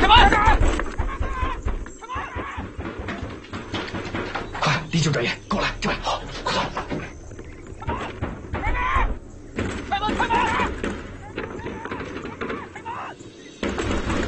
开门！快，李九转眼，跟我来，这边好。